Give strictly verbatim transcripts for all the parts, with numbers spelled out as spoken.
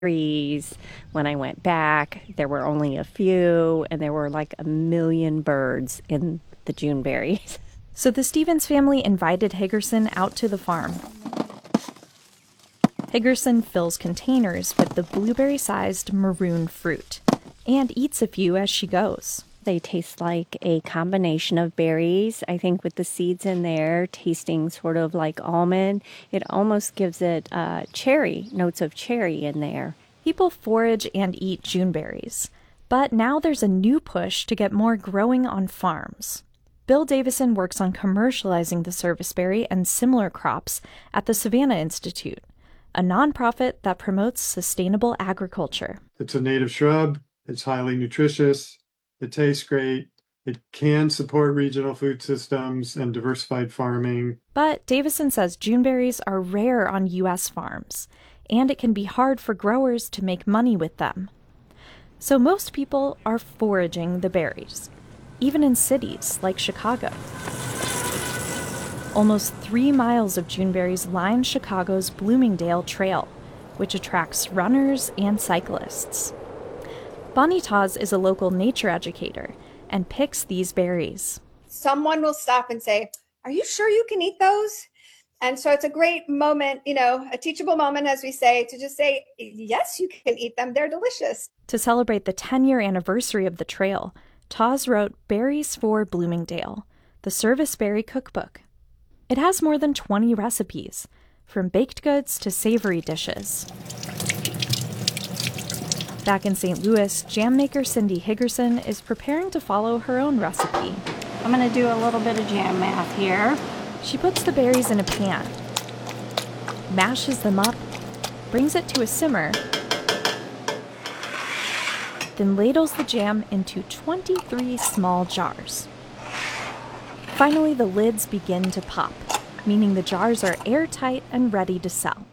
berries. When I went back, there were only a few, and there were like a million birds in the June berries. So the Stevens family invited Higgerson out to the farm. Higgerson fills containers with the blueberry-sized maroon fruit and eats a few as she goes. They taste like a combination of berries, I think, with the seeds in there, tasting sort of like almond. It almost gives it uh, cherry, notes of cherry in there. People forage and eat June berries, but now there's a new push to get more growing on farms. Bill Davison works on commercializing the serviceberry and similar crops at the Savannah Institute, a nonprofit that promotes sustainable agriculture. It's a native shrub. It's highly nutritious. It tastes great. It can support regional food systems and diversified farming. But Davison says Juneberries are rare on U S farms, and it can be hard for growers to make money with them. So most people are foraging the berries, even in cities like Chicago. Almost three miles of Juneberries line Chicago's Bloomingdale Trail, which attracts runners and cyclists. Bonnie Taz is a local nature educator and picks these berries. Someone will stop and say, "Are you sure you can eat those?" And so it's a great moment, you know, a teachable moment, as we say, to just say, yes, you can eat them. They're delicious. To celebrate the ten-year anniversary of the trail, Taz wrote Berries for Bloomingdale, the Service Berry Cookbook. It has more than twenty recipes, from baked goods to savory dishes. Back in Saint Louis, jam maker Cindy Higgerson is preparing to follow her own recipe. I'm going to do a little bit of jam math here. She puts the berries in a pan, mashes them up, brings it to a simmer, then ladles the jam into twenty-three small jars. Finally, the lids begin to pop, meaning the jars are airtight and ready to sell.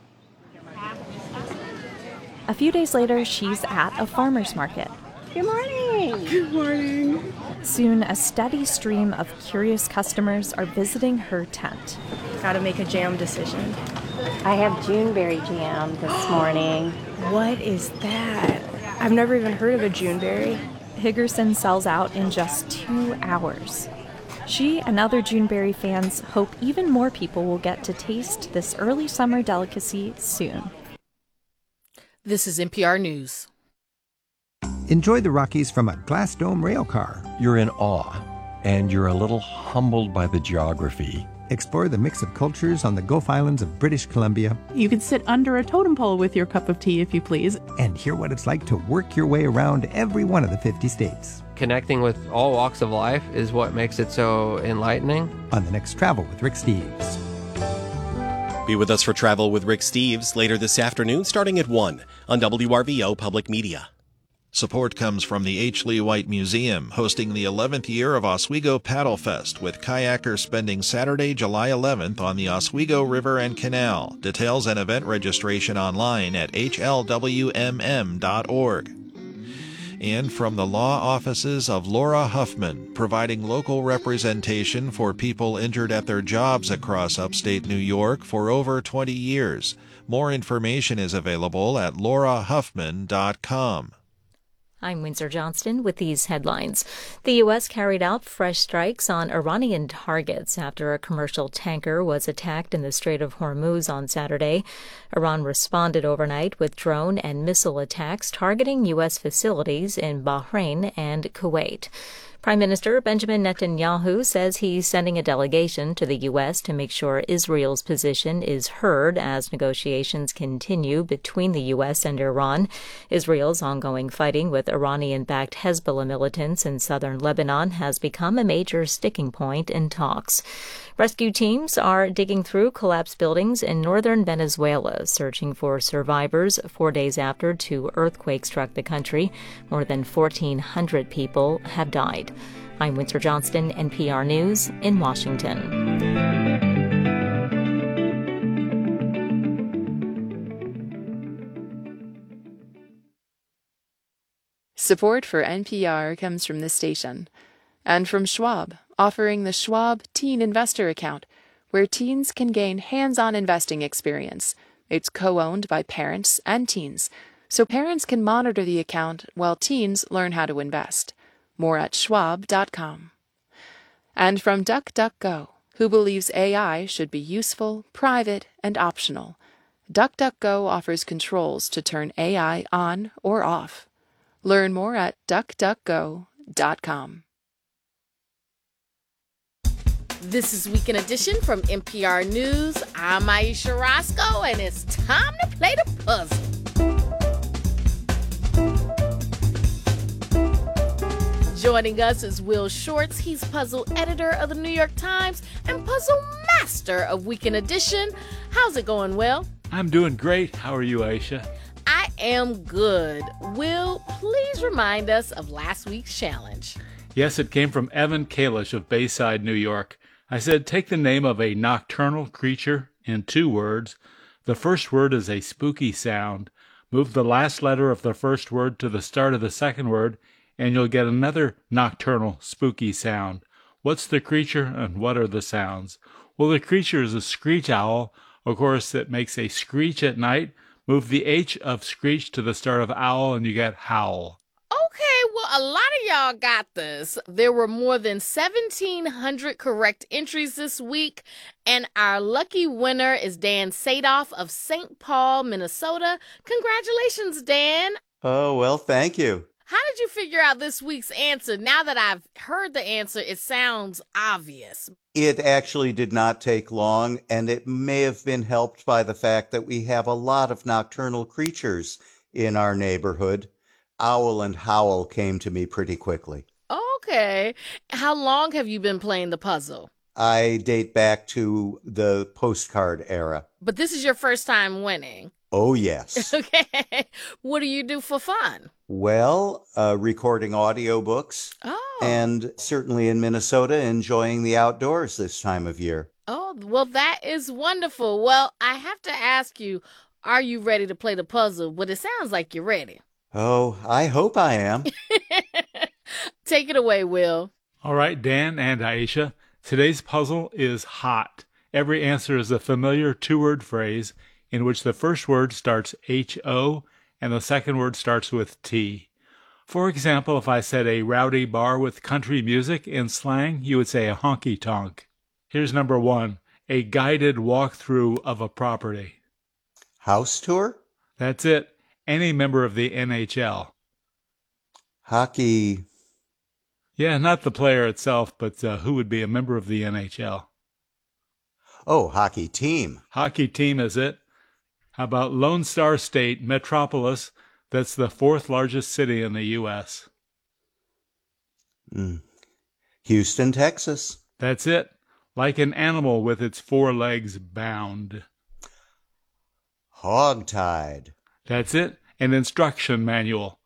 A few days later, she's at a farmer's market. Good morning. Good morning. Soon, a steady stream of curious customers are visiting her tent. Got to make a jam decision. I have Juneberry jam this morning. What is that? I've never even heard of a Juneberry. Higgerson sells out in just two hours. She and other Juneberry fans hope even more people will get to taste this early summer delicacy soon. This is N P R News. Enjoy the Rockies from a Glass Dome rail car. You're in awe, and you're a little humbled by the geography. Explore the mix of cultures on the Gulf Islands of British Columbia. You can sit under a totem pole with your cup of tea if you please. And hear what it's like to work your way around every one of the fifty states. Connecting with all walks of life is what makes it so enlightening. On the next Travel with Rick Steves. Be with us for Travel with Rick Steves later this afternoon starting at one on W R V O Public Media. Support comes from the H. Lee White Museum, hosting the eleventh year of Oswego Paddle Fest, with kayakers spending Saturday, July eleventh on the Oswego River and Canal. Details and event registration online at h l w m m dot org. And from the law offices of Laura Huffman, providing local representation for people injured at their jobs across upstate New York for over twenty years. More information is available at laura huffman dot com. I'm Windsor Johnston with these headlines. The U S carried out fresh strikes on Iranian targets after a commercial tanker was attacked in the Strait of Hormuz on Saturday. Iran responded overnight with drone and missile attacks targeting U S facilities in Bahrain and Kuwait. Prime Minister Benjamin Netanyahu says he's sending a delegation to the U S to make sure Israel's position is heard as negotiations continue between the U S and Iran. Israel's ongoing fighting with Iranian-backed Hezbollah militants in southern Lebanon has become a major sticking point in talks. Rescue teams are digging through collapsed buildings in northern Venezuela, searching for survivors four days after two earthquakes struck the country. More than fourteen hundred people have died. I'm Windsor Johnston, N P R News in Washington. Support for N P R comes from this station and from Schwab, offering the Schwab Teen Investor Account, where teens can gain hands-on investing experience. It's co-owned by parents and teens, so parents can monitor the account while teens learn how to invest. More at schwab dot com. And from DuckDuckGo, who believes A I should be useful, private, and optional, DuckDuckGo offers controls to turn A I on or off. Learn more at duck duck go dot com. This is Weekend Edition from N P R News. I'm Aisha Roscoe, and it's time to play the puzzle. Joining us is Will Shorts. He's puzzle editor of the New York Times and puzzle master of Weekend Edition. How's it going, Will? I'm doing great. How are you, Aisha? I am good. Will, please remind us of last week's challenge. Yes, it came from Evan Kalish of Bayside, New York. I said, take the name of a nocturnal creature in two words. The first word is a spooky sound. Move the last letter of the first word to the start of the second word, and you'll get another nocturnal, spooky sound. What's the creature and what are the sounds? Well, the creature is a screech owl, of course, that makes a screech at night. Move the H of screech to the start of owl, and you get howl. Okay, well, a lot of y'all got this. There were more than seventeen hundred correct entries this week, and our lucky winner is Dan Sadoff of Saint Paul, Minnesota. Congratulations, Dan. Oh, well, thank you. How did you figure out this week's answer? Now that I've heard the answer, it sounds obvious. It actually did not take long, and it may have been helped by the fact that we have a lot of nocturnal creatures in our neighborhood. Owl and howl came to me pretty quickly. Okay. How long have you been playing the puzzle? I date back to the postcard era. But this is your first time winning. Oh, yes. Okay. What do you do for fun? Well, uh, recording audiobooks. Oh. And certainly in Minnesota, enjoying the outdoors this time of year. Oh, well, that is wonderful. Well, I have to ask you, are you ready to play the puzzle? But it sounds like you're ready. Oh, I hope I am. Take it away, Will. All right, Dan and Aisha. Today's puzzle is hot. Every answer is a familiar two-word phrase in which the first word starts H O and the second word starts with T. For example, if I said a rowdy bar with country music in slang, you would say a honky-tonk. Here's number one, a guided walkthrough of a property. House tour? That's it. Any member of the N H L. Hockey. Yeah, not the player itself, but uh, who would be a member of the N H L? Oh, hockey team. Hockey team is it. How about Lone Star State Metropolis? That's the fourth largest city in the U S Mm. Houston, Texas. That's it. Like an animal with its four legs bound. Hogtied. That's it. An instruction manual.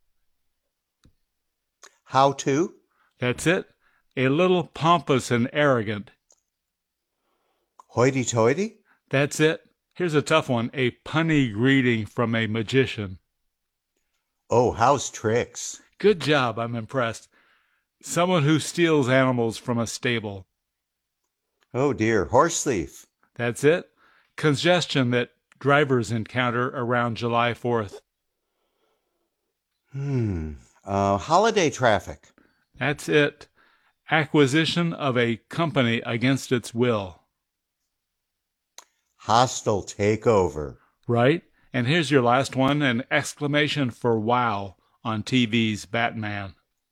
How to? That's it. A little pompous and arrogant. Hoity-toity? That's it. Here's a tough one. A punny greeting from a magician. Oh, house tricks. Good job. I'm impressed. Someone who steals animals from a stable. Oh, dear. Horse thief. That's it. Congestion that drivers encounter around July fourth. Hmm. Uh, holiday traffic. That's it. Acquisition of a company against its will. Hostile takeover. Right? And here's your last one, an exclamation for wow on T V's Batman.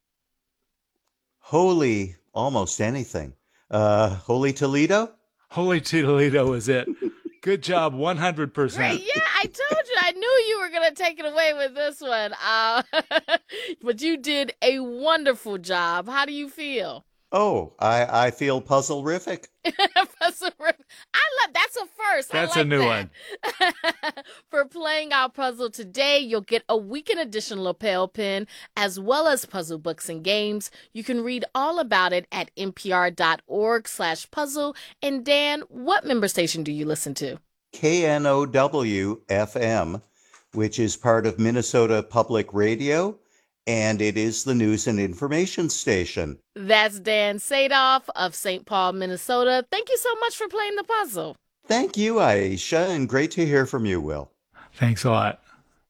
Holy almost anything. Uh, Holy Toledo? Holy Toledo is it. Good job, one hundred percent. Right, yeah, I told you. I knew you were going to take it away with this one. Uh, but you did a wonderful job. How do you feel? Oh, I, I feel puzzle-rific. Puzzle I love that's a first. That's I like a new that. one. For playing our puzzle today, you'll get a Weekend Edition lapel pin as well as puzzle books and games. You can read all about it at npr.org slash puzzle. And Dan, what member station do you listen to? K N O W F M, which is part of Minnesota Public Radio, and it is the news and information station. That's Dan Sadoff of Saint Paul, Minnesota. Thank you so much for playing the puzzle. Thank you, Aisha, and great to hear from you, Will. Thanks a lot.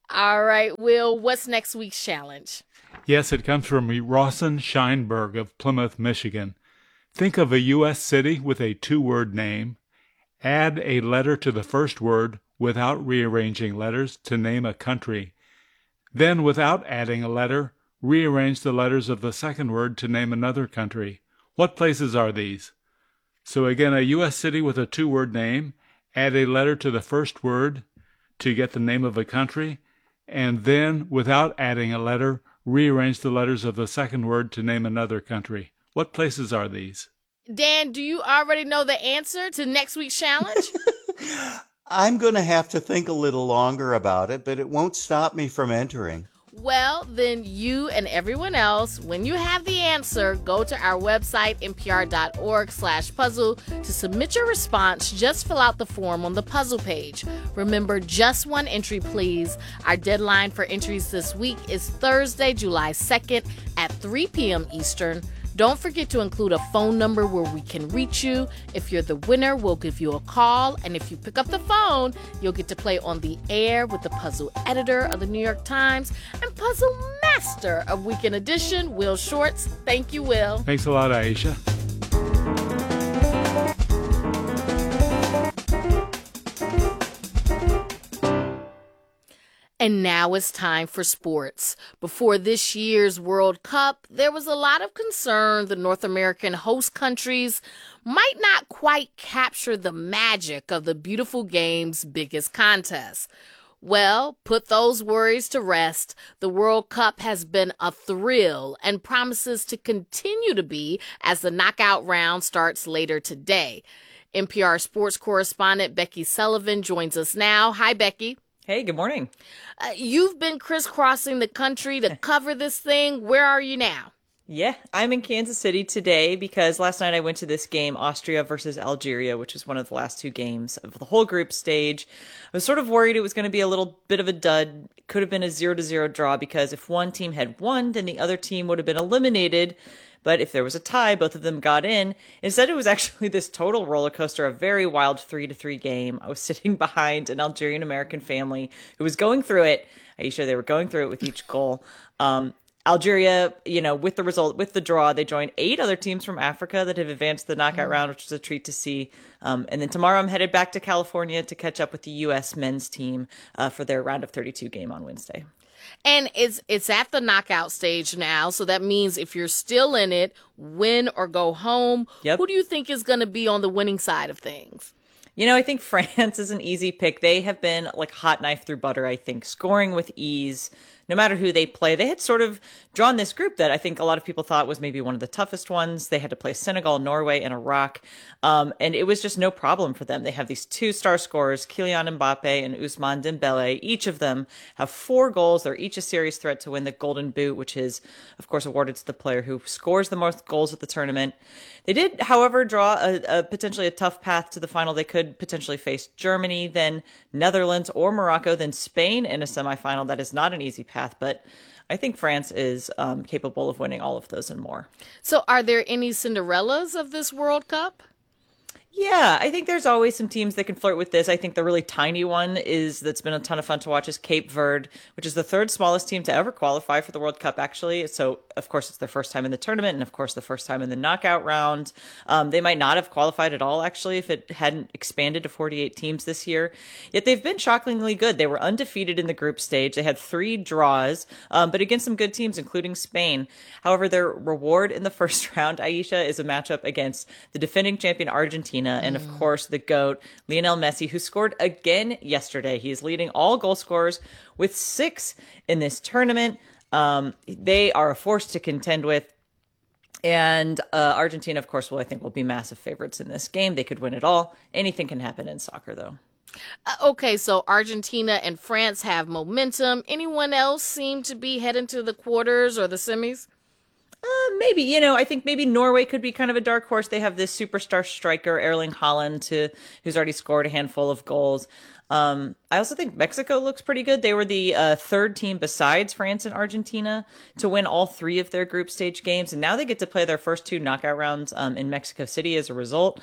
All right, Will, what's next week's challenge? Yes, it comes from Rawson Scheinberg of Plymouth, Michigan. Think of a U S city with a two-word name. Add a letter to the first word without rearranging letters to name a country. Then, without adding a letter, rearrange the letters of the second word to name another country. What places are these? So again, a U S city with a two-word name. Add a letter to the first word to get the name of a country. And then, without adding a letter, rearrange the letters of the second word to name another country. What places are these? Dan, do you already know the answer to next week's challenge? I'm going to have to think a little longer about it, but it won't stop me from entering. Well, then you and everyone else, when you have the answer, go to our website, npr.org slash puzzle, to submit your response. Just fill out the form on the puzzle page. Remember, just one entry, please. Our deadline for entries this week is Thursday, July second at three p.m. Eastern. Don't forget to include a phone number where we can reach you. If you're the winner, we'll give you a call. And if you pick up the phone, you'll get to play on the air with the puzzle editor of the New York Times and puzzle master of Weekend Edition, Will Shortz. Thank you, Will. Thanks a lot, Aisha. And now it's time for sports. Before this year's World Cup, there was a lot of concern the North American host countries might not quite capture the magic of the beautiful game's biggest contest. Well, put those worries to rest. The World Cup has been a thrill and promises to continue to be as the knockout round starts later today. N P R sports correspondent Becky Sullivan joins us now. Hi, Becky. Hey, good morning. Uh, you've been crisscrossing the country to cover this thing. Where are you now? Yeah, I'm in Kansas City today because last night I went to this game, Austria versus Algeria, which was one of the last two games of the whole group stage. I was sort of worried it was going to be a little bit of a dud. It could have been a zero to zero draw because if one team had won, then the other team would have been eliminated. But if there was a tie, both of them got in. Instead, it was actually this total roller coaster, a very wild three to three game. I was sitting behind an Algerian American family who was going through it. Aisha, they were going through it with each goal. Um, Algeria, you know, with the result, with the draw, they joined eight other teams from Africa that have advanced to the knockout mm. round, which was a treat to see. Um, and then tomorrow I'm headed back to California to catch up with the U S men's team uh, for their round of thirty-two game on Wednesday. And it's it's at the knockout stage now, so that means if you're still in it, win or go home. Yep. Who do you think is going to be on the winning side of things? You know, I think France is an easy pick. They have been like hot knife through butter, I think, scoring with ease. No matter who they play, they had sort of drawn this group that I think a lot of people thought was maybe one of the toughest ones. They had to play Senegal, Norway, and Iraq. Um, and it was just no problem for them. They have these two star scorers, Kylian Mbappe and Ousmane Dembele. Each of them have four goals. They're each a serious threat to win the Golden Boot, which is, of course, awarded to the player who scores the most goals at the tournament. They did, however, draw a, a potentially a tough path to the final. They could potentially face Germany, then Netherlands or Morocco, then Spain in a semifinal. That is not an easy path, but I think France is um, capable of winning all of those and more. So are there any Cinderellas of this World Cup? Yeah, I think there's always some teams that can flirt with this. I think the really tiny one is that's been a ton of fun to watch is Cape Verde, which is the third smallest team to ever qualify for the World Cup, actually. So, of course, it's their first time in the tournament and, of course, the first time in the knockout round. Um, they might not have qualified at all, actually, if it hadn't expanded to forty-eight teams this year. Yet they've been shockingly good. They were undefeated in the group stage. They had three draws, um, but against some good teams, including Spain. However, their reward in the first round, Aisha, is a matchup against the defending champion Argentina. And of course, the GOAT, Lionel Messi, who scored again yesterday. He is leading all goal scorers with six in this tournament. Um, they are a force to contend with. And uh, Argentina, of course, will I think will be massive favorites in this game. They could win it all. Anything can happen in soccer, though. Uh, okay, so Argentina and France have momentum. Anyone else seem to be heading to the quarters or the semis? Uh, maybe, you know, I think maybe Norway could be kind of a dark horse. They have this superstar striker, Erling Haaland, to, who's already scored a handful of goals. Um, I also think Mexico looks pretty good. They were the uh, third team besides France and Argentina to win all three of their group stage games. And now they get to play their first two knockout rounds um, in Mexico City as a result.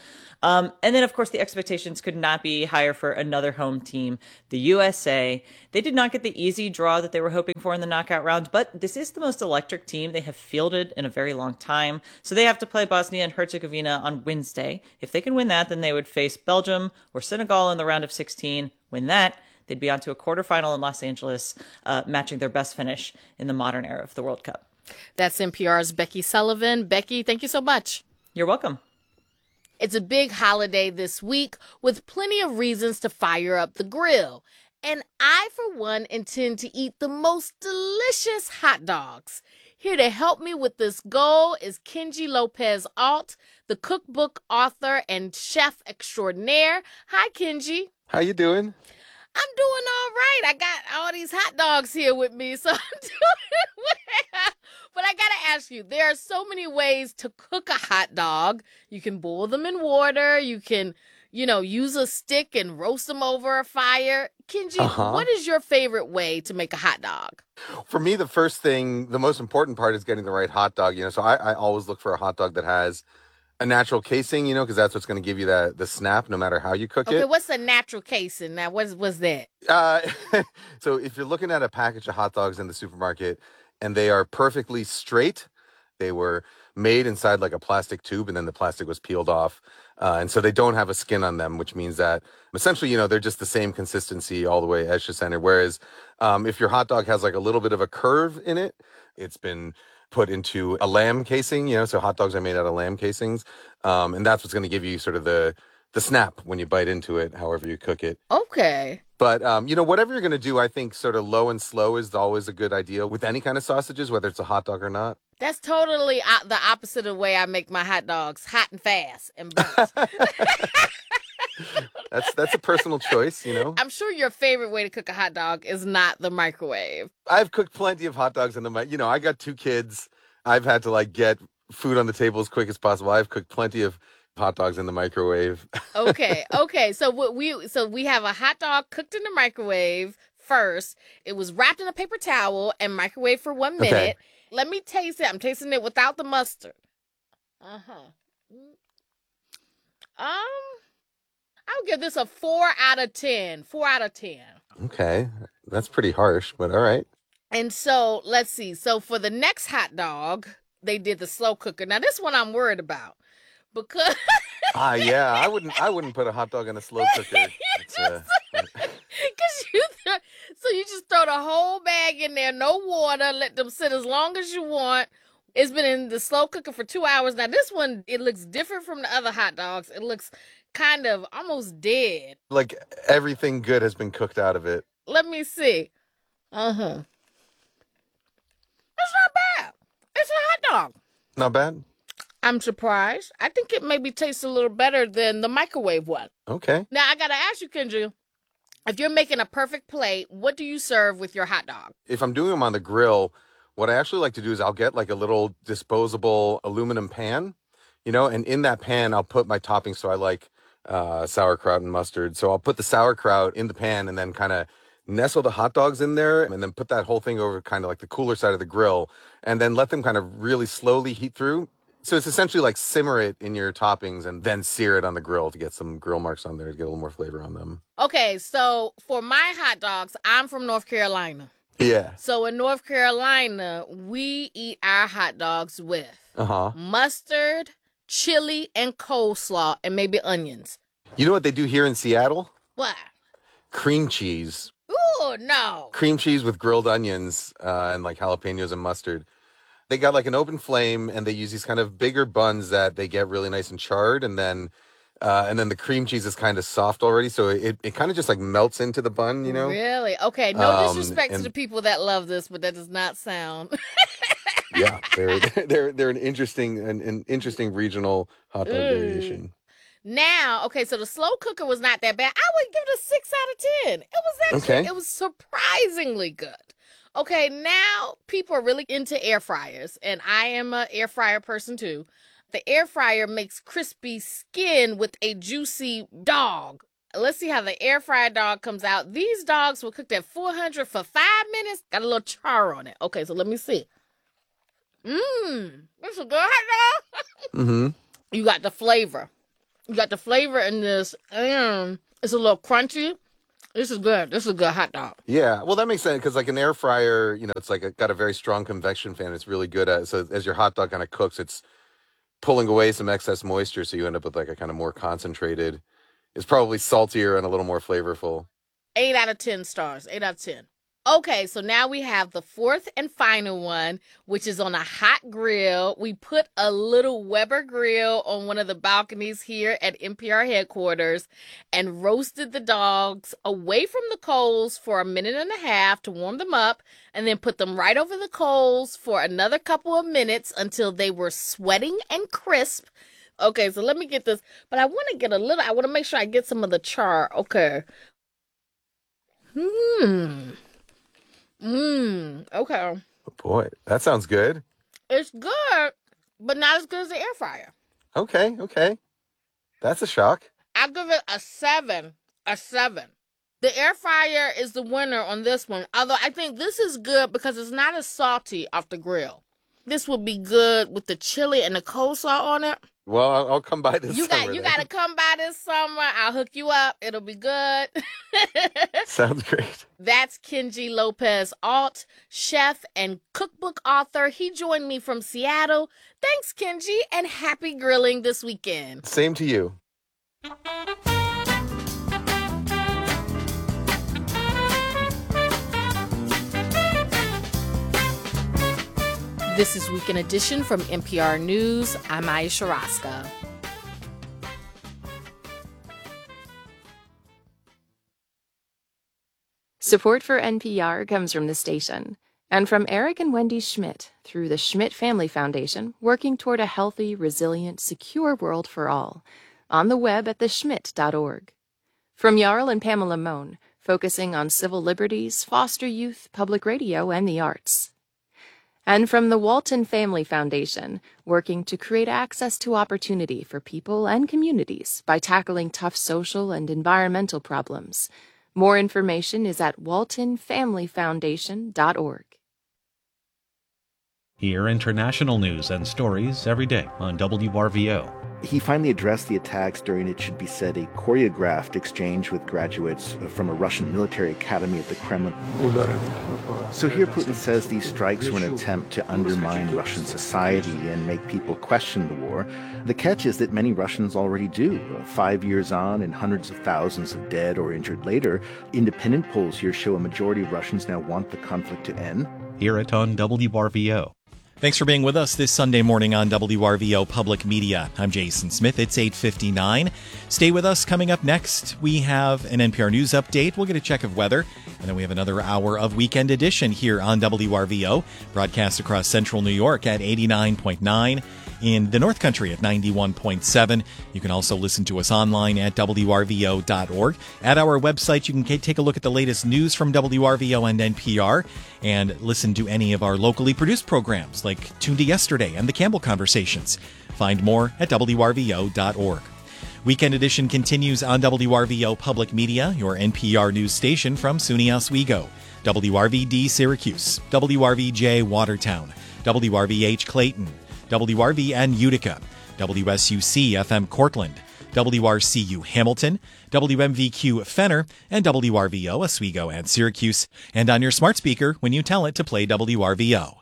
Um, and then, of course, the expectations could not be higher for another home team, the U S A. They did not get the easy draw that they were hoping for in the knockout round, but this is the most electric team they have fielded in a very long time. So they have to play Bosnia and Herzegovina on Wednesday. If they can win that, then they would face Belgium or Senegal in the round of sixteen. Win that, they'd be on to a quarterfinal in Los Angeles, uh, matching their best finish in the modern era of the World Cup. That's N P R's Becky Sullivan. Becky, thank you so much. You're welcome. It's a big holiday this week with plenty of reasons to fire up the grill. And I, for one, intend to eat the most delicious hot dogs. Here to help me with this goal is Kenji Lopez Alt, the cookbook author and chef extraordinaire. Hi, Kenji. How you doing? I'm doing all right. I got all these hot dogs here with me, so I'm doing well. But I got to ask you, there are so many ways to cook a hot dog. You can boil them in water. You can, you know, use a stick and roast them over a fire. Kenji, Uh-huh. what is your favorite way to make a hot dog? For me, the first thing, the most important part is getting the right hot dog. You know, so I, I always look for a hot dog that has a natural casing, you know, because that's what's going to give you that the snap no matter how you cook Okay, it. what's a natural casing? Now, what's, what's that? Uh, so if you're looking at a package of hot dogs in the supermarket and they are perfectly straight, they were made inside like a plastic tube and then the plastic was peeled off. Uh, and so they don't have a skin on them, which means that essentially, you know, they're just the same consistency all the way edge to center. Whereas um, if your hot dog has like a little bit of a curve in it, it's been put into a lamb casing, you know, so hot dogs are made out of lamb casings. Um, and that's what's going to give you sort of the, the snap when you bite into it, however you cook it. Okay. But, um, you know, whatever you're going to do, I think sort of low and slow is always a good idea with any kind of sausages, whether it's a hot dog or not. That's totally o- the opposite of the way I make my hot dogs, hot and fast and burnt. That's that's a personal choice, you know. I'm sure your favorite way to cook a hot dog is not the microwave. I've cooked plenty of hot dogs in the mic. You know, I got two kids. I've had to like get food on the table as quick as possible. I've cooked plenty of hot dogs in the microwave. Okay, okay. So what we so we have a hot dog cooked in the microwave first. It was wrapped in a paper towel and microwaved for one minute. Okay. Let me taste it. I'm tasting it without the mustard. Uh huh. Um, I'll give this a four out of ten. Four out of ten. Okay, that's pretty harsh, but all right. And so let's see. So for the next hot dog, they did the slow cooker. Now this one I'm worried about because Ah, yeah, I wouldn't. I wouldn't put a hot dog in a slow cooker. It's, uh, Cause you th- so you just throw the whole bag in there, no water, let them sit as long as you want. It's been in the slow cooker for two hours. Now this one, it looks different from the other hot dogs. It looks kind of almost dead. like everything good has been cooked out of it. Let me see. Uh-huh. It's not bad. It's a hot dog. Not bad. I'm surprised. I think it maybe tastes a little better than the microwave one. Okay. Now I gotta ask you, Kenji, if you're making a perfect plate, what do you serve with your hot dog? If I'm doing them on the grill, what I actually like to do is I'll get like a little disposable aluminum pan, you know, and in that pan, I'll put my toppings. So I like uh, sauerkraut and mustard. So I'll put the sauerkraut in the pan and then kind of nestle the hot dogs in there and then put that whole thing over kind of like the cooler side of the grill and then let them kind of really slowly heat through. So it's essentially like simmer it in your toppings and then sear it on the grill to get some grill marks on there to get a little more flavor on them. Okay, so for my hot dogs, I'm from North Carolina. Yeah. So in North Carolina, we eat our hot dogs with Uh-huh. mustard, chili, and coleslaw, and maybe onions. You know what they do here in Seattle? What? Cream cheese. Ooh, no. Cream cheese with grilled onions uh, and like jalapenos and mustard. They got like an open flame and they use these kind of bigger buns that they get really nice and charred. And then uh, and then the cream cheese is kind of soft already. So it, it kind of just like melts into the bun, you know? Really? Okay, no Um, disrespect to and- the people that love this, but that does not sound... Yeah, they're they're they're an interesting an, an interesting regional hot dog Mm. variation. Now, okay, so the slow cooker was not that bad. I would give it a six out of ten. It was actually, Okay. it was surprisingly good. Okay, now people are really into air fryers, and I am an air fryer person too. The air fryer makes crispy skin with a juicy dog. Let's see how the air fryer dog comes out. These dogs were cooked at four hundred for five minutes. Got a little char on it. Okay, so let me see. Mmm, that's a good hot dog. Mm-hmm. You got the flavor. You got the flavor in this, and it's a little crunchy. This is good. This is a good hot dog. Yeah, well, that makes sense because like an air fryer, you know, it's like a, got a very strong convection fan. It's really good at so as your hot dog kind of cooks, it's pulling away some excess moisture, so you end up with like a kind of more concentrated. It's probably saltier and a little more flavorful. Eight out of ten stars. Eight out of ten. Okay, so now we have the fourth and final one, which is on a hot grill. We put a little Weber grill on one of the balconies here at N P R headquarters and roasted the dogs away from the coals for a minute and a half to warm them up, and then put them right over the coals for another couple of minutes until they were sweating and crisp. Okay, so let me get this, but I want to get a little, I want to make sure I get some of the char. Okay. Hmm. Mmm, okay. Oh boy, that sounds good. It's good, but not as good as the air fryer. Okay, okay. That's a shock. I give it a seven. A seven. The air fryer is the winner on this one. Although I think this is good because it's not as salty off the grill. This would be good with the chili and the coleslaw on it. Well, I'll, I'll come by this You summer. got you then. got to come by this summer. I'll hook you up. It'll be good. Sounds great. That's Kenji Lopez Alt, chef and cookbook author. He joined me from Seattle. Thanks, Kenji, and happy grilling this weekend. Same to you. This is Weekend Edition from N P R News. I'm Aisha Roscoe. Support for N P R comes from the station and from Eric and Wendy Schmidt through the Schmidt Family Foundation, working toward a healthy, resilient, secure world for all. On the web at the schmidt dot org. From Jarl and Pamela Mohn, focusing on civil liberties, foster youth, public radio, and the arts. And from the Walton Family Foundation, working to create access to opportunity for people and communities by tackling tough social and environmental problems. More information is at walton family foundation dot org. Hear international news and stories every day on W R V O. He finally addressed the attacks during, it should be said, a choreographed exchange with graduates from a Russian military academy at the Kremlin. So here Putin says these strikes were an attempt to undermine Russian society and make people question the war. The catch is that many Russians already do. Five years on and hundreds of thousands of dead or injured later, independent polls here show a majority of Russians now want the conflict to end. Hear it on W R V O. Thanks for being with us this Sunday morning on W R V O Public Media. I'm Jason Smith. It's eight fifty-nine. Stay with us. Coming up next, we have an N P R News update. We'll get a check of weather. And then we have another hour of Weekend Edition here on W R V O, broadcast across central New York at eighty-nine point nine. In the North Country at ninety-one point seven. You can also listen to us online at W R V O dot org. At our website, you can take a look at the latest news from W R V O and N P R and listen to any of our locally produced programs like Tune to Yesterday and the Campbell Conversations. Find more at W R V O dot org. Weekend Edition continues on W R V O Public Media, your N P R news station from SUNY Oswego, W R V D Syracuse, W R V J Watertown, W R V H Clayton, W R V N Utica, W S U C F M Cortland, W R C U Hamilton, W M V Q Fenner, and W R V O Oswego and Syracuse, and on your smart speaker when you tell it to play W R V O.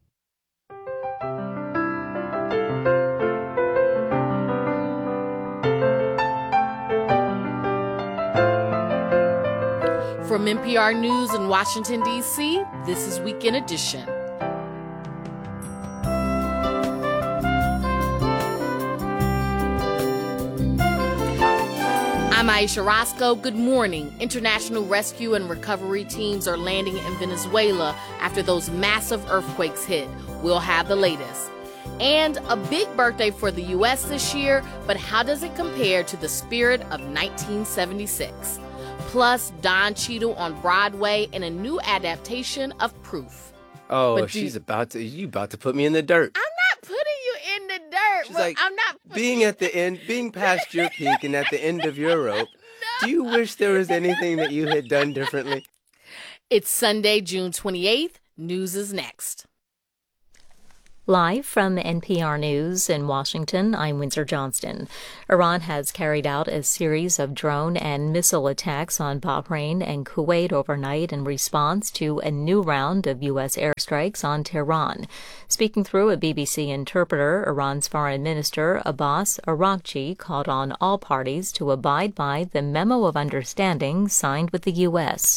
From N P R News in Washington, D C, this is Weekend Edition. I'm Aisha Roscoe. Good morning. International rescue and recovery teams are landing in Venezuela after those massive earthquakes hit. We'll have the latest. And a big birthday for the U S this year, but how does it compare to the spirit of nineteen seventy-six? Plus, Don Cheadle on Broadway in a new adaptation of Proof. Oh, But do- she's about to, you about to put me in the dirt. I'm not putting you in the dirt. She's but like, I'm not being at the end, being past your peak and at the end of your rope, do you wish there was anything that you had done differently? putting. It's Sunday, June twenty-eighth. News is next. Live from N P R News in Washington, I'm Windsor Johnston. Iran has carried out a series of drone and missile attacks on Bahrain and Kuwait overnight in response to a new round of U S airstrikes on Tehran. Speaking through a B B C interpreter, Iran's Foreign Minister Abbas Araghchi called on all parties to abide by the Memo of Understanding signed with the U S.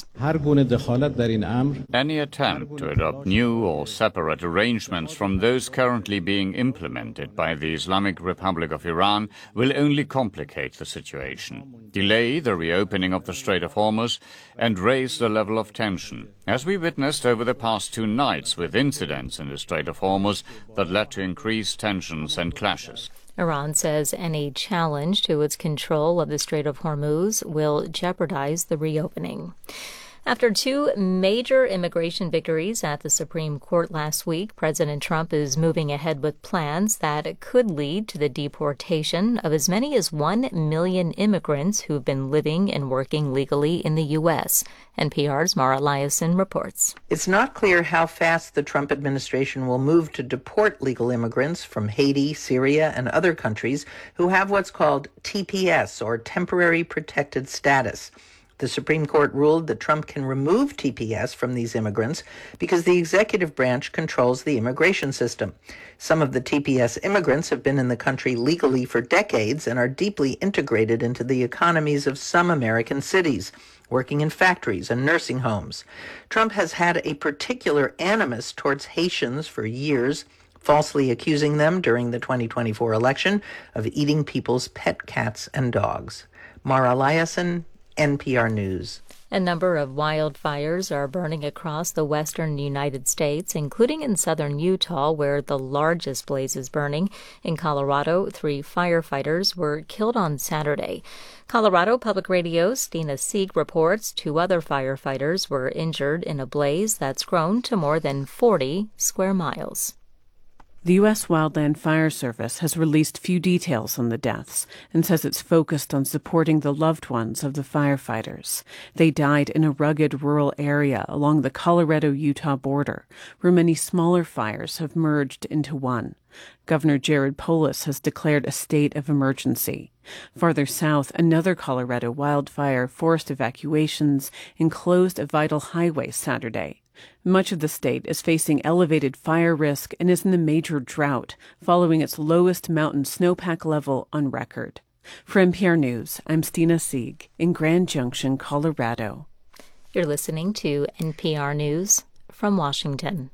Any attempt to adopt new or separate arrangements from those currently being implemented by the Islamic Republic of Iran will only complicate the situation, delay the reopening of the Strait of Hormuz, and raise the level of tension, as we witnessed over the past two nights with incidents in the Strait of Hormuz that led to increased tensions and clashes. Iran says any challenge to its control of the Strait of Hormuz will jeopardize the reopening. After two major immigration victories at the Supreme Court last week, President Trump is moving ahead with plans that could lead to the deportation of as many as one million immigrants who've been living and working legally in the U S. N P R's Mara Liasson reports. It's not clear how fast the Trump administration will move to deport legal immigrants from Haiti, Syria, and other countries who have what's called T P S, or Temporary Protected Status. The Supreme Court ruled that Trump can remove T P S from these immigrants because the executive branch controls the immigration system. Some of the T P S immigrants have been in the country legally for decades and are deeply integrated into the economies of some American cities, working in factories and nursing homes. Trump has had a particular animus towards Haitians for years, falsely accusing them during the twenty twenty-four election of eating people's pet cats and dogs. Mara Liasson, N P R News. A number of wildfires are burning across the western United States, including in southern Utah, where the largest blaze is burning. In Colorado, three firefighters were killed on Saturday. Colorado Public Radio's Stina Sieg reports two other firefighters were injured in a blaze that's grown to more than forty square miles. The U S Wildland Fire Service has released few details on the deaths and says it's focused on supporting the loved ones of the firefighters. They died in a rugged rural area along the Colorado-Utah border, where many smaller fires have merged into one. Governor Jared Polis has declared a state of emergency. Farther south, another Colorado wildfire forced evacuations and closed a vital highway Saturday. Much of the state is facing elevated fire risk and is in a major drought, following its lowest mountain snowpack level on record. For N P R News, I'm Stina Sieg in Grand Junction, Colorado. You're listening to N P R News from Washington.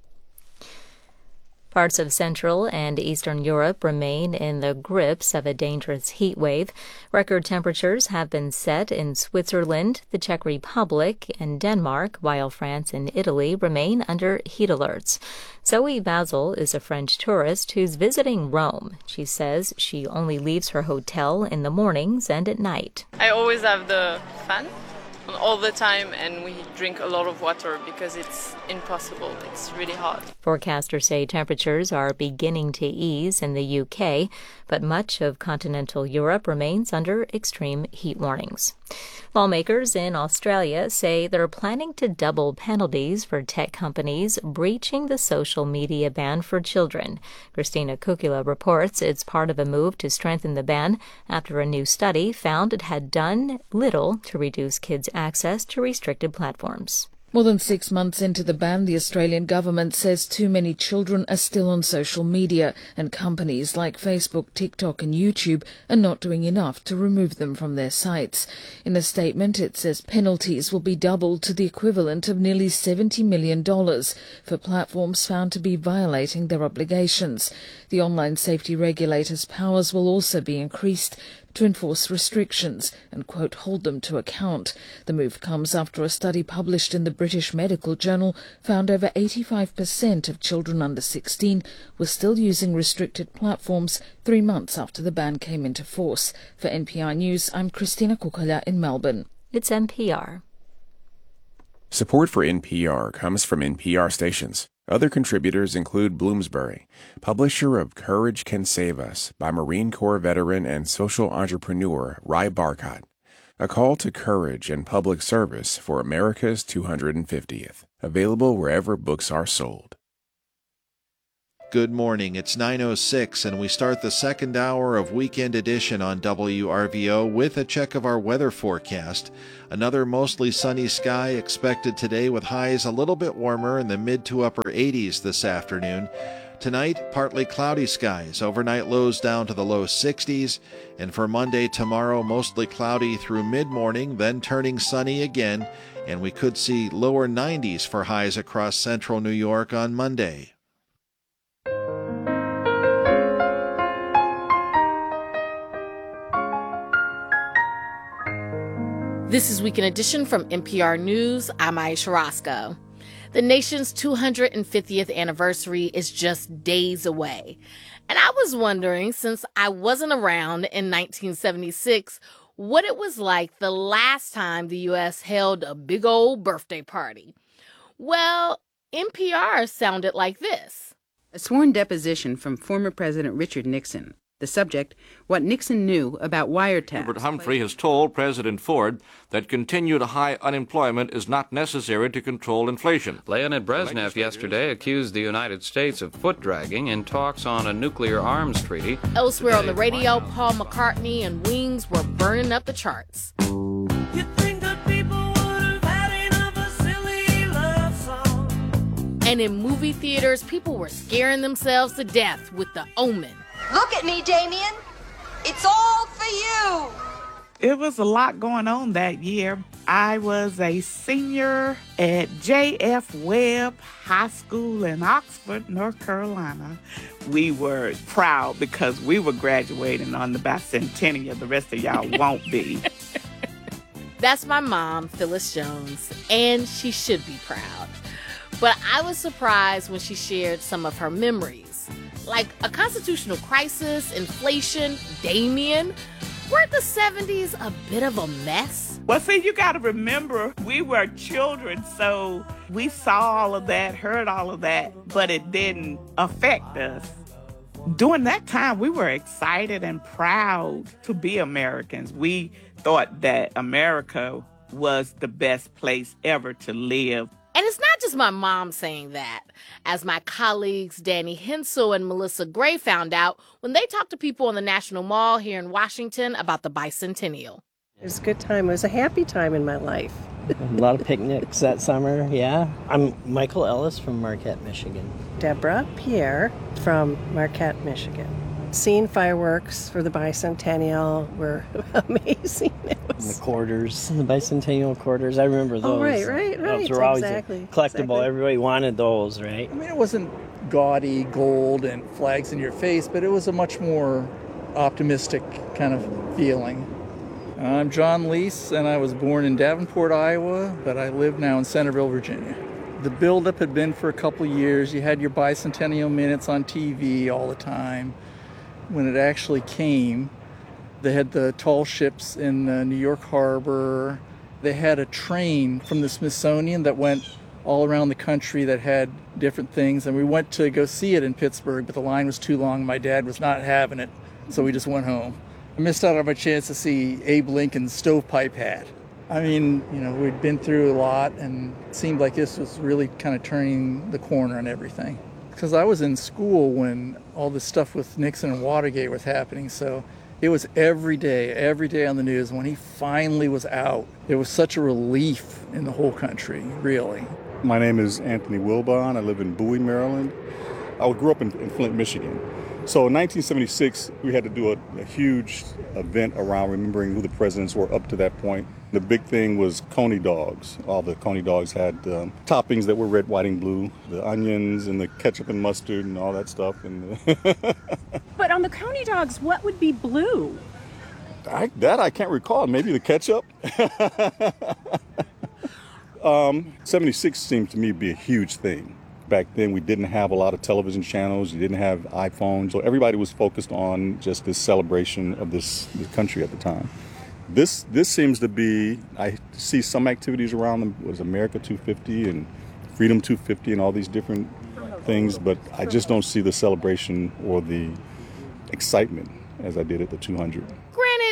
Parts of Central and Eastern Europe remain in the grips of a dangerous heat wave. Record temperatures have been set in Switzerland, the Czech Republic, and Denmark, while France and Italy remain under heat alerts. Zoe Basil is a French tourist who's visiting Rome. She says she only leaves her hotel in the mornings and at night. I always have the fan all the time, and we drink a lot of water because it's impossible. It's really hot. Forecasters say temperatures are beginning to ease in the U K, but much of continental Europe remains under extreme heat warnings. Lawmakers in Australia say they're planning to double penalties for tech companies breaching the social media ban for children. Christina Kukula reports it's part of a move to strengthen the ban after a new study found it had done little to reduce kids' access to restricted platforms. More than six months into the ban, the Australian government says too many children are still on social media, and companies like Facebook, TikTok and YouTube are not doing enough to remove them from their sites. In a statement, it says penalties will be doubled to the equivalent of nearly seventy million dollars for platforms found to be violating their obligations. The online safety regulator's powers will also be increased to enforce restrictions and, quote, hold them to account. The move comes after a study published in the British Medical Journal found over eighty-five percent of children under sixteen were still using restricted platforms three months after the ban came into force. For N P R News, I'm Christina Kukala in Melbourne. It's N P R. Support for N P R comes from N P R stations. Other contributors include Bloomsbury, publisher of Courage Can Save Us by Marine Corps veteran and social entrepreneur Rai Barkat. A call to courage and public service for America's two hundred fiftieth. Available wherever books are sold. Good morning. It's nine oh six, and we start the second hour of Weekend Edition on W R V O with a check of our weather forecast. Another mostly sunny sky expected today with highs a little bit warmer in the mid to upper eighties this afternoon. Tonight, partly cloudy skies, overnight lows down to the low sixties, and for Monday tomorrow, mostly cloudy through mid-morning, then turning sunny again, and we could see lower nineties for highs across central New York on Monday. This is Weekend Edition from N P R News. I'm Aisha Roscoe. The nation's two hundred fiftieth anniversary is just days away. And I was wondering, since I wasn't around in nineteen seventy-six, what it was like the last time the U S held a big old birthday party. Well, N P R sounded like this. A sworn deposition from former President Richard Nixon. The subject, what Nixon knew about wiretaps. Hubert Humphrey has told President Ford that continued high unemployment is not necessary to control inflation. Leonid Brezhnev yesterday accused the United States of foot-dragging in talks on a nuclear arms treaty. Elsewhere on the radio, Paul McCartney and Wings were burning up the charts. You think that people would have had enough of a silly love song? And in movie theaters, people were scaring themselves to death with The Omen. Look at me, Damien. It's all for you. It was a lot going on that year. I was a senior at J F Webb High School in Oxford, North Carolina. We were proud because we were graduating on the bicentennial. The rest of y'all won't be. That's my mom, Phyllis Jones, and she should be proud. But I was surprised when she shared some of her memories. Like a constitutional crisis, inflation, Damien. Weren't the seventies a bit of a mess? Well, see, you got to remember, we were children, so we saw all of that, heard all of that, but it didn't affect us. During that time, we were excited and proud to be Americans. We thought that America was the best place ever to live. And it's not just my mom saying that. As my colleagues Danny Hensel and Melissa Gray found out when they talked to people on the National Mall here in Washington about the bicentennial. It was a good time. It was a happy time in my life. A lot of picnics that summer, yeah. I'm Michael Ellis from Marquette, Michigan. Deborah Pierre from Marquette, Michigan. Seeing fireworks for the bicentennial were amazing. It was... The quarters, the bicentennial quarters, I remember those. Oh, right, right, right. Those were always exactly. collectible. Exactly. Everybody wanted those, right? I mean, it wasn't gaudy gold and flags in your face, but it was a much more optimistic kind of feeling. I'm John Leese, and I was born in Davenport, Iowa, but I live now in Centerville, Virginia. The buildup had been for a couple of years. You had your bicentennial minutes on T V all the time. When it actually came, they had the tall ships in uh, New York Harbor. They had a train from the Smithsonian that went all around the country that had different things. And we went to go see it in Pittsburgh, but the line was too long. My dad was not having it, so we just went home. I missed out on my chance to see Abe Lincoln's stovepipe hat. I mean, you know, we'd been through a lot, and it seemed like this was really kind of turning the corner on everything. Because I was in school when all this stuff with Nixon and Watergate was happening, so it was every day, every day on the news. When he finally was out, it was such a relief in the whole country, really. My name is Anthony Wilbon. I live in Bowie, Maryland. I grew up in, in Flint, Michigan. So in nineteen seventy-six, we had to do a, a huge event around remembering who the presidents were up to that point. The big thing was Coney dogs. All the Coney dogs had um, toppings that were red, white, and blue. The onions and the ketchup and mustard and all that stuff. And But on the Coney dogs, what would be blue? I, that I can't recall. Maybe the ketchup. um, seventy-six seemed to me to be a huge thing. Back then, we didn't have a lot of television channels. You didn't have iPhones. So everybody was focused on just this celebration of this, this country at the time. This this seems to be, I see some activities around them. It was America two fifty and Freedom two fifty and all these different things, but I just don't see the celebration or the excitement as I did at the two hundred. Granted, why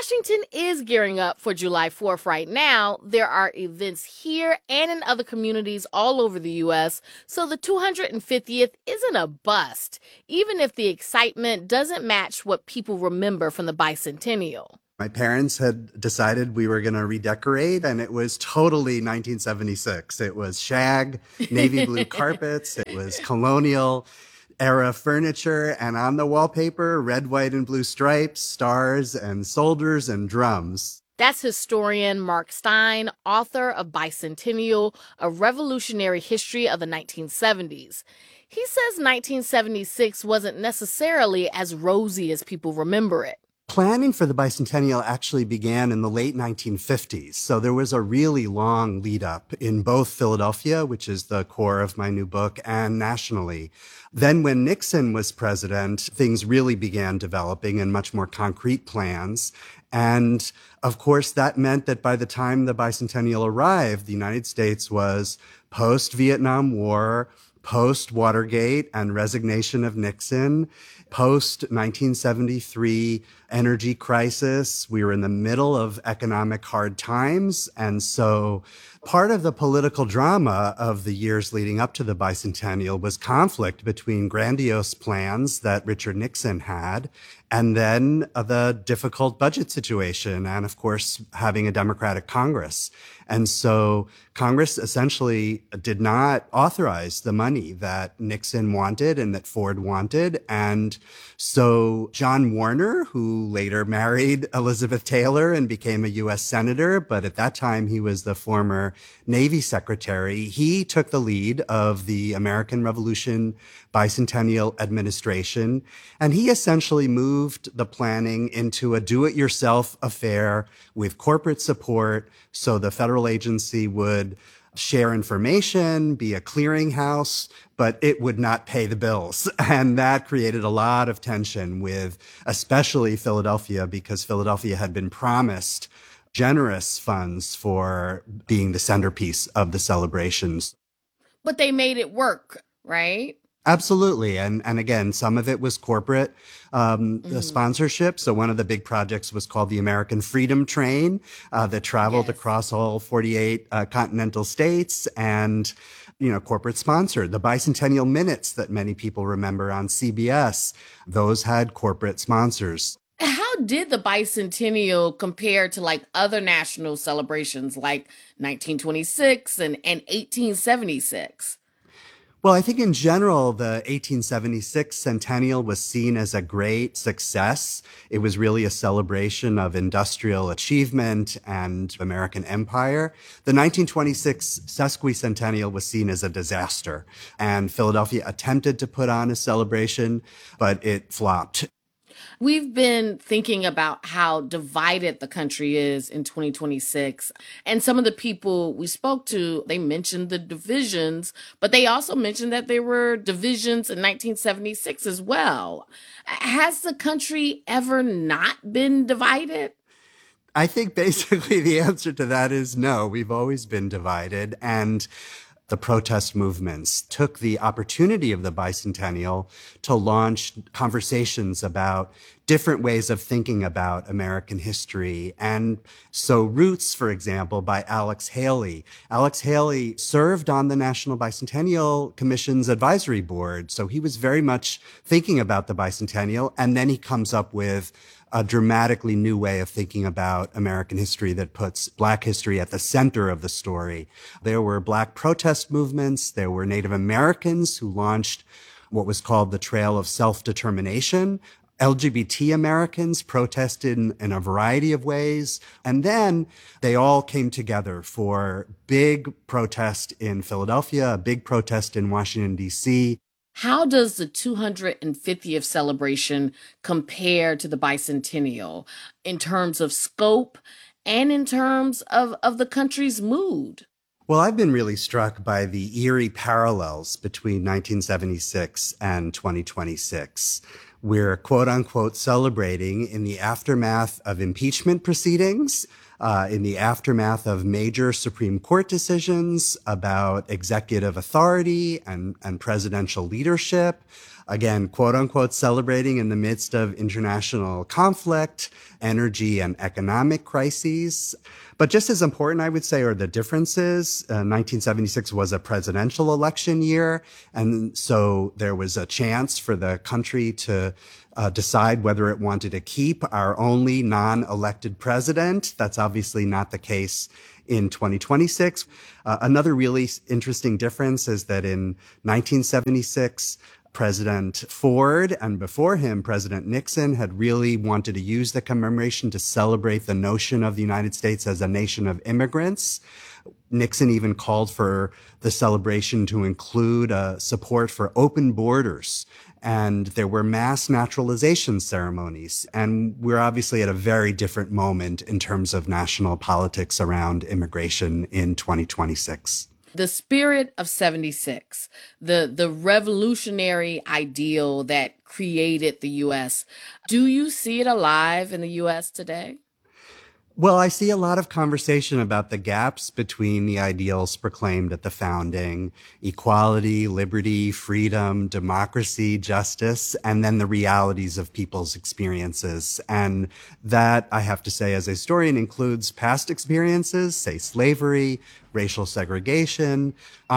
Washington is gearing up for July fourth right now. There are events here and in other communities all over the U S, so the two hundred fiftieth isn't a bust, even if the excitement doesn't match what people remember from the bicentennial. My parents had decided we were going to redecorate, and it was totally nineteen seventy-six. It was shag, navy blue carpets, it was colonial era furniture, and on the wallpaper, red, white, and blue stripes, stars, and soldiers and drums. That's historian Mark Stein, author of Bicentennial, A Revolutionary History of the nineteen seventies. He says nineteen seventy-six wasn't necessarily as rosy as people remember it. Planning for the bicentennial actually began in the late nineteen fifties, so there was a really long lead up in both Philadelphia, which is the core of my new book, and nationally. Then when Nixon was president, things really began developing in much more concrete plans. And of course, that meant that by the time the bicentennial arrived, the United States was post-Vietnam War, post-Watergate and resignation of Nixon, post nineteen seventy-three energy crisis. We were in the middle of economic hard times. And so part of the political drama of the years leading up to the bicentennial was conflict between grandiose plans that Richard Nixon had and then the difficult budget situation and, of course, having a Democratic Congress. And so Congress essentially did not authorize the money that Nixon wanted and that Ford wanted. And so John Warner, who later married Elizabeth Taylor and became a U S senator, but at that time he was the former Navy secretary, he took the lead of the American Revolution Bicentennial Administration, and he essentially moved the planning into a do-it-yourself affair with corporate support, so the federal agency would share information, be a clearinghouse, but it would not pay the bills. And that created a lot of tension with especially Philadelphia, because Philadelphia had been promised generous funds for being the centerpiece of the celebrations. But they made it work, right? Absolutely. And and again, some of it was corporate um, mm-hmm. sponsorship. So one of the big projects was called the American Freedom Train uh, that traveled yes. across all forty-eight uh, continental states and, you know, corporate sponsored. The Bicentennial Minutes that many people remember on C B S, those had corporate sponsors. How did the bicentennial compare to like other national celebrations like nineteen twenty-six and, and eighteen seventy-six? Well, I think in general, the eighteen seventy-six centennial was seen as a great success. It was really a celebration of industrial achievement and American empire. The nineteen twenty-six sesquicentennial was seen as a disaster, and Philadelphia attempted to put on a celebration, but it flopped. We've been thinking about how divided the country is in twenty twenty-six. And some of the people we spoke to, they mentioned the divisions, but they also mentioned that there were divisions in nineteen seventy-six as well. Has the country ever not been divided? I think basically the answer to that is no. We've always been divided. And the protest movements took the opportunity of the bicentennial to launch conversations about different ways of thinking about American history. And so Roots, for example, by Alex Haley. Alex Haley served on the National Bicentennial Commission's advisory board. So he was very much thinking about the bicentennial. And then he comes up with a dramatically new way of thinking about American history that puts Black history at the center of the story. There were Black protest movements. There were Native Americans who launched what was called the Trail of Self-Determination. L G B T Americans protested in, in a variety of ways. And then they all came together for big protest in Philadelphia, a big protest in Washington, D C, How does the two hundred fiftieth celebration compare to the bicentennial in terms of scope and in terms of, of the country's mood? Well, I've been really struck by the eerie parallels between nineteen seventy-six and twenty twenty-six. We're quote unquote celebrating in the aftermath of impeachment proceedings. uh, in the aftermath of major Supreme Court decisions about executive authority and, and presidential leadership. Again, quote unquote, celebrating in the midst of international conflict, energy and economic crises. But just as important, I would say, are the differences. Uh, nineteen seventy-six was a presidential election year. And so there was a chance for the country to uh, decide whether it wanted to keep our only non-elected president. That's obviously not the case in twenty twenty-six. Uh, another really interesting difference is that in nineteen seventy-six, President Ford and before him, President Nixon had really wanted to use the commemoration to celebrate the notion of the United States as a nation of immigrants. Nixon even called for the celebration to include uh, support for open borders. And there were mass naturalization ceremonies. And we're obviously at a very different moment in terms of national politics around immigration in twenty twenty-six. The spirit of seventy-six, the, the revolutionary ideal that created the U S. Do you see it alive in the U S today? Well, I see a lot of conversation about the gaps between the ideals proclaimed at the founding, equality, liberty, freedom, democracy, justice, and then the realities of people's experiences. And that, I have to say, as a historian, includes past experiences, say slavery, racial segregation,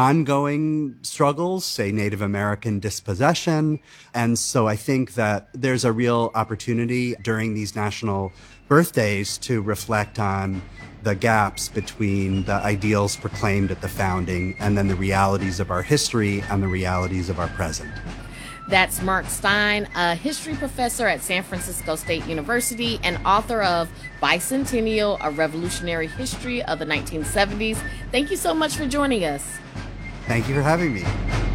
ongoing struggles, say Native American dispossession. And so I think that there's a real opportunity during these national birthdays to reflect on the gaps between the ideals proclaimed at the founding and then the realities of our history and the realities of our present. That's Mark Steyn, a history professor at San Francisco State University and author of Bicentennial, A Revolutionary History of the nineteen seventies. Thank you so much for joining us. Thank you for having me.